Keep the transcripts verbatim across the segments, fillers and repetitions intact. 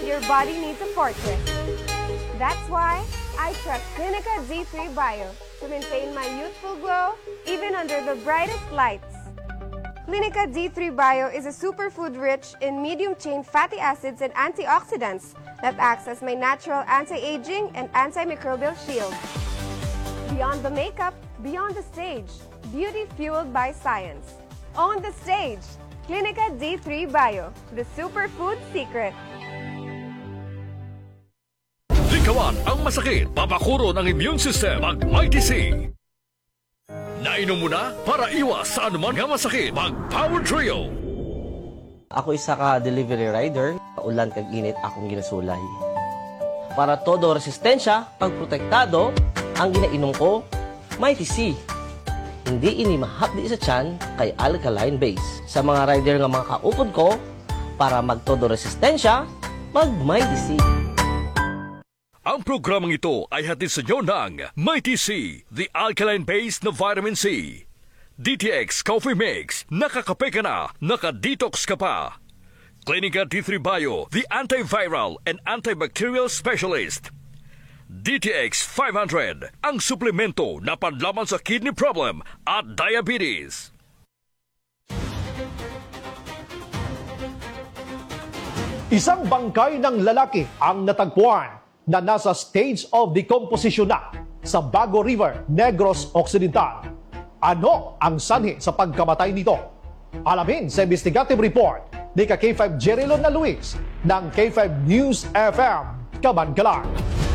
your body needs a fortress. That's why I trust Clinica D three Bio to maintain my youthful glow even under the brightest lights. Clinica D three Bio is a superfood rich in medium-chain fatty acids and antioxidants that acts as my natural anti-aging and antimicrobial shield. Beyond the makeup, beyond the stage, beauty fueled by science. On the stage, Clinica D three Bio, the superfood secret. Likawan ang masakit, papakuro ng immune system, mag-Mighty C. Nainom mo na para iwas sa anuman nga masakit, mag-Power Trio. Ako isa ka delivery rider, ulan kag init akong ginasulay. Para todo resistensya, pagprotektado, ang ginainom ko, Mighty C. Hindi ini mahapdi sa tiyan kay alkaline base. Sa mga rider nga mga kaupod ko, para magtodo resistensya, mag-Mighty C. Ang programang ito ay hatid sa inyo ng Mighty C, the alkaline-based na vitamin C. D T X Coffee Mix, nakakape ka na, nakadetox ka pa. Clinica D three Bio, the antiviral and antibacterial specialist. D T X five hundred, ang suplemento na panlaban sa kidney problem at diabetes. Isang bangkay ng lalaki ang natagpuan na nasa stage of decomposition na sa Bago River, Negros Occidental. Ano ang sanhi sa pagkamatay nito? Alamin sa investigative report ni ka K five Jerry Lona Luis ng K five News F M Kabangalan.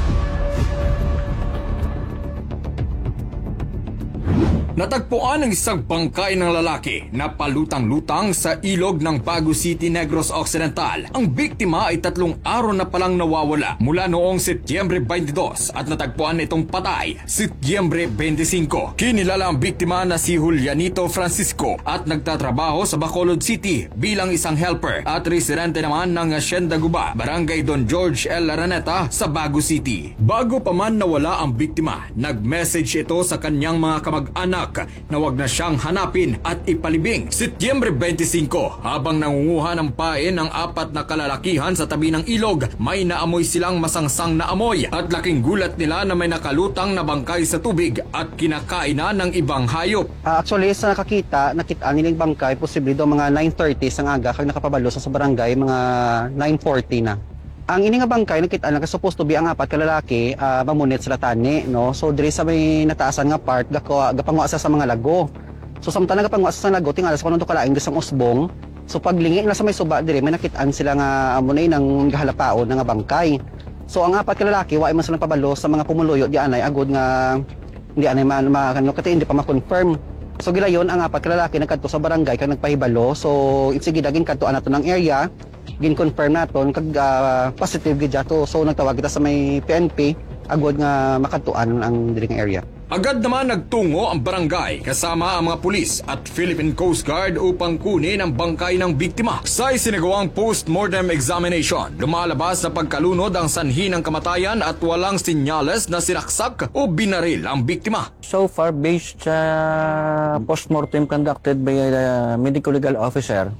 Natagpuan ng isang bangkay ng lalaki na palutang-lutang sa ilog ng Bago City, Negros Occidental. Ang biktima ay tatlong araw na palang nawawala mula noong Setyembre twenty-dos at natagpuan na itong patay Setyembre twenty-five. Kinilala ang biktima na si Julianito Francisco at nagtatrabaho sa Bacolod City bilang isang helper at residente naman ng Hacienda Guba, Barangay Don George L. Araneta sa Bago City. Bago pa man nawala ang biktima, nag-message ito sa kanyang mga kamag-anak na wag na siyang hanapin at ipalibing. Setyembre twenty-five, habang nangunguha ng pain ang apat na kalalakihan sa tabi ng ilog, may naamoy silang masangsang na amoy at laking gulat nila na may nakalutang na bangkay sa tubig at kinakain na ng ibang hayop. Uh, actually, sa nakakita, nakita nilang bangkay, posible daw mga nine thirty sa aga, kag nakapabalo sa barangay, mga nine forty na. Ang ini nga bangkay nakita na supposed to be ang apat ka lalaki uh, mamunit sila tani, no. So diri sa may nataasan nga part gako gapangwa sa mga lago. So samtang gapangwa sa lago tingala sa kuno to kalaing gisang usbong. So paglingi na sa may suba diri may nakitaan sila nga amunay nang gahalapaon nga bangkay. So ang apat ka lalaki wa man sila pabalo sa mga pumuluyo di anay agud nga hindi anay man makano kati hindi pa ma-confirm. So gilayon ang apat ka lalaki nagkadto sa barangay kag nagpahibalo. So insige dagin kadto anato ng area. Gin-confirm naton kag uh, positive gid to. So nagtawag kita sa may P N P agud nga makatuan ang diri nga area. Agad naman nagtungo ang barangay kasama ang mga pulis at Philippine Coast Guard upang kunin ang bangkay ng biktima. Sa isinagawang post-mortem examination, lumalabas na pagkalunod ang sanhi ng kamatayan at walang sinyales na sinaksak o binaril ang biktima. So far, based sa post-mortem conducted by the medical legal officer,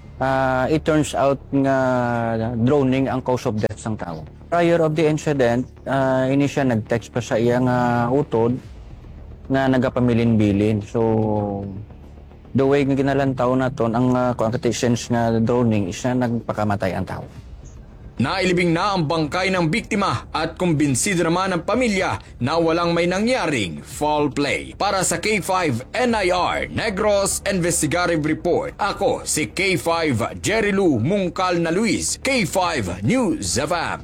uh, it turns out nga droning ang cause of death ng tao. Prior of the incident, uh, ini siya nag-text pa sa iyang uh, utod na nagapamilin-bilin. So, the way nga ginalantaw naton ang uh, sense nga droning is na nagpakamatay ang tao. Nailibing na ang bangkay ng biktima at kumbinsido naman ang pamilya na walang may nangyaring foul play. Para sa K five N I R Negros Investigative Report, ako si K five Jerry Lou Mungkal na Luis, K five News F M.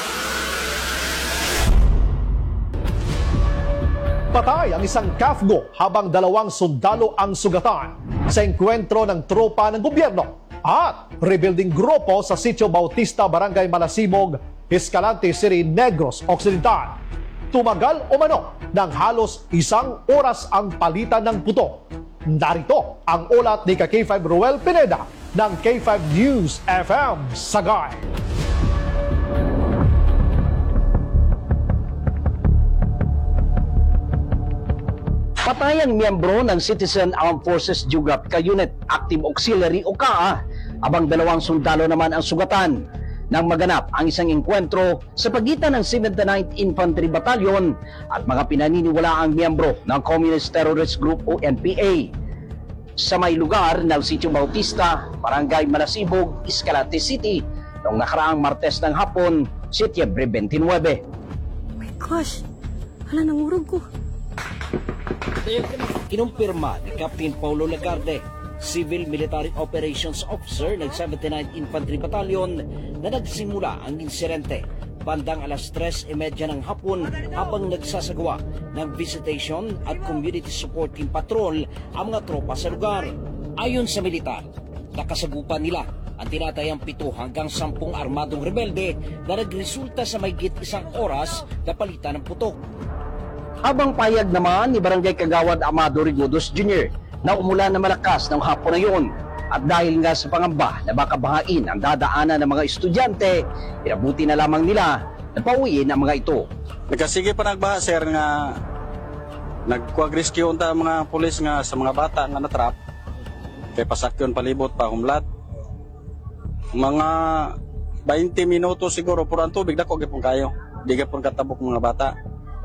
Patay ang isang C A F G O habang dalawang sundalo ang sugatan sa engkwentro ng tropa ng gobyerno at rebuilding grupo sa Sitio Bautista, Barangay Malasibog, Escalante City, Negros Occidental. Tumagal umano ng halos isang oras ang palitan ng puto. Narito ang ulat ni K five Ruel Pineda ng K five News F M Sagay. Patay ang miyembro ng Citizen Armed Forces Geographical Unit, Active Auxiliary o C A A, abang dalawang sundalo naman ang sugatan. nang maganap ang isang engkwentro sa pagitan ng seventy-ninth Infantry Battalion at mga pinaniniwalaang miyembro ng Communist Terrorist Group o N P A sa may lugar ng Sitio Bautista, Barangay Malasibog, Escalante City noong nakaraang Martes ng hapon, Setyembre twenty-nine. My gosh, hala nangurog ko. Kinumpirma ni Captain Paulo Lagarde, Civil Military Operations Officer ng seventy-ninth Infantry Battalion, na nagsimula ang insidente bandang alas tres trenta ng hapon habang nagsasagawa ng visitation at community support team patrol ang mga tropa sa lugar. Ayon sa militar, nakasagupan nila ang tinatayang pito hanggang sampung armadong rebelde na nagresulta sa mahigit isang oras na palitan ng putok. Habang payag naman ni Barangay Kagawad Amado Rigodos Junior na umulan na malakas ng hapon na yun, at dahil nga sa pangamba na baka bahain ang dadaanan ng mga estudyante, inabuti na lamang nila na pauwiin ang mga ito. Nagkasige pa nagbaha sir nga nagkuag-rescue unta mga pulis nga sa mga bata nga natrap kay pasakyon palibot pa humlat. Mga twenty minutos siguro puro ang tubig dako gyapon kayo. Di gyapon katabok mga bata.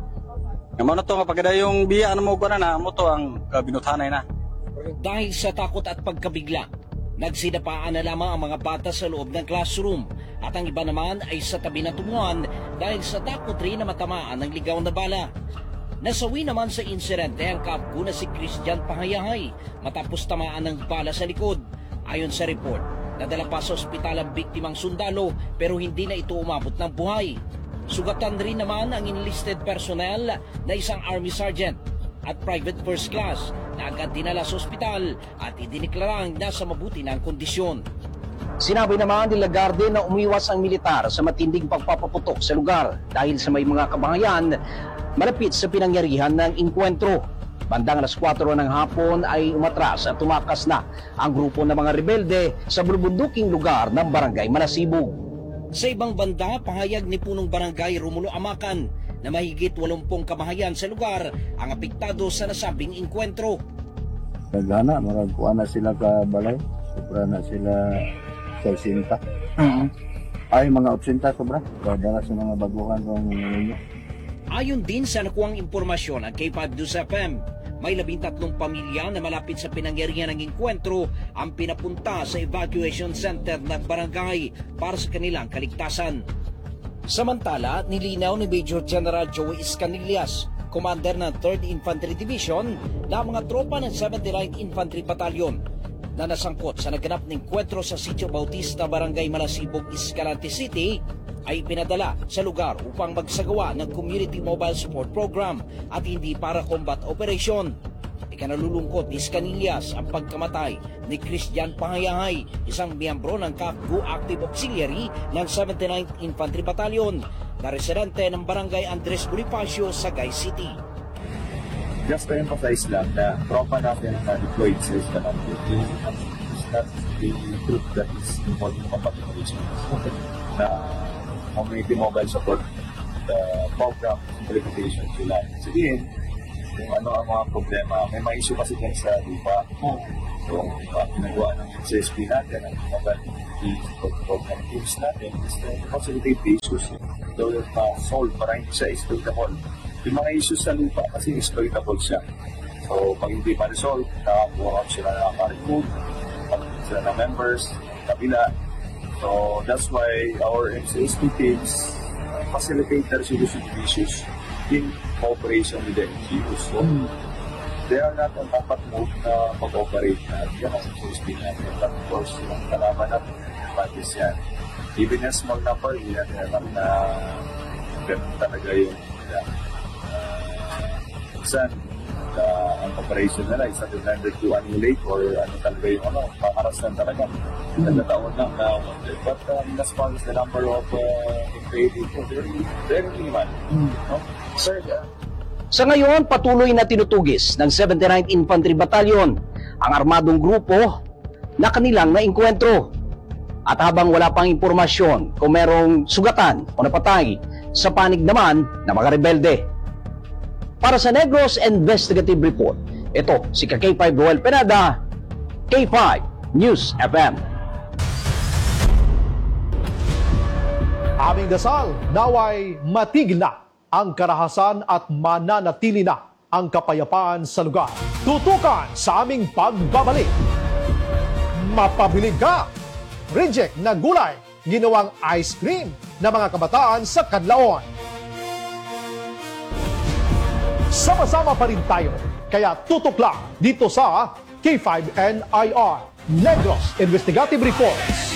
Nga mo na to nga pagkadayong biya ano mo na mo to ang kabinuthanay na. Dahil sa takot at pagkabigla, nagsidapaan na lamang ang mga bata sa loob ng classroom at ang iba naman ay sa tabi ng tumuan dahil sa takot rin na matamaan ng ligaw na bala. Nasawi naman sa insidente ang kapgo na si Christian Pangayahay matapos tamaan ng bala sa likod. Ayon sa report, nadala pa sa ospital ang biktimang sundalo pero hindi na ito umabot ng buhay. Sugatan rin naman ang enlisted personnel na isang army sergeant at private first class na agad dinala sa ospital at idiniklarang nasa mabuti ng kondisyon. Sinabi naman ni Lagarde na umiwas ang militar sa matinding pagpapaputok sa lugar dahil sa may mga kabangayan malapit sa pinangyarihan ng inkwentro. Bandang alas kwatro ng hapon ay umatras at tumakas na ang grupo ng mga rebelde sa bulubunduking lugar ng Barangay Malasibog. Sa ibang banda, pahayag ni punong barangay Romulo Amakan na mahigit walumpung kabahayan sa lugar ang apektado sa nasabing inkwentro. Nagana, maragkuha na sila ka balay, sobra na sila sa osinta. Uh-huh. Ay, mga osinta sobra, dala sa mga baguhan kung ninyo. Ayon din sa nakuhang impormasyon ang K five News F M, may labintatlong pamilya na malapit sa pinangyarihan ng inkwentro ang pinapunta sa evacuation center ng barangay para sa kanilang kaligtasan. Samantala, nilinaw ni Major General Joey Escanillas, commander ng third Infantry Division, na mga tropa ng seventy-ninth Infantry Battalion na nasangkot sa naganap ng enkwentro sa Sitio Bautista, Barangay Malasibog, Escalante City, ay pinadala sa lugar upang magsagawa ng Community Mobile Support Program at hindi para combat operation. Ikanalulungkot ni Escanillas ang pagkamatay ni Christian Pangayahay, isang miyembro ng Capgo Active Auxiliary ng seventy-ninth Infantry Battalion na residente ng Barangay Andres Bonifacio, Sagay City. Just to emphasize lang na tropa natin na deployed sa Escalante is not the group that is involved in combat operations. Na community mobile support the program implementation sila. Sabihin, kung ano ang mga problema, may mga issue kasi dyan sa lupa. Yung uh, pinagawa ng S S P natin, ang mobile support program teams natin, is to facilitate the issues. So, pa-solve para hindi siya exploitable. Yung mga issues sa lupa kasi exploitable siya. So, pag hindi ma-resolve, nakakuha sila ng pari-food, pag-ibig sila ng members, kabila. So, that's why our M C S P teams uh, facilitate the resolution of issues in cooperation with the N G Os. So, mm. they are not on dapat mode na mag-operate na. Yan ang M C S P natin. But of course, yung kalaban natin, parties yan. Even a small number, yan naman na ganun talaga yung minsan, uh, uh, ang operation nila is intended to annihilate or ano talaga yung ano, pangarasan talaga. Nagkataon lang na wanted. But um, as far as the number of uh, invading, very, very minimal. Mm. No? Sir, uh, sa ngayon, patuloy na tinutugis ng seventy-ninth Infantry Battalion ang armadong grupo na kanilang nainkwentro. At habang wala pang impormasyon kung merong sugatan o napatay sa panig naman ng mga rebelde. Para sa Negros Investigative Report, ito si K five Roel Penada, K five News F M. aming dasal, naway matigil na ang karahasan at mananatili na ang kapayapaan sa lugar. Tutukan sa aming pagbabalik. Mapabilig ka! Reject na gulay, ginawang ice cream ng mga kabataan sa Canlaon. Sama-sama pa rin tayo, kaya tutok lang dito sa K five N I R, Negros Investigative Reports.